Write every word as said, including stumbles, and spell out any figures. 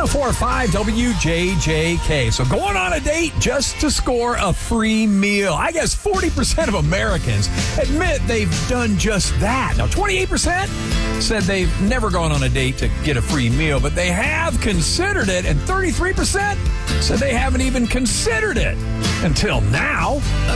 oh four five W J J K. So going on a date just to score a free meal. I guess forty percent of Americans admit they've done just that. Now, twenty-eight percent said they've never gone on a date to get a free meal, but they have considered it, and thirty-three percent said they haven't even considered it until now.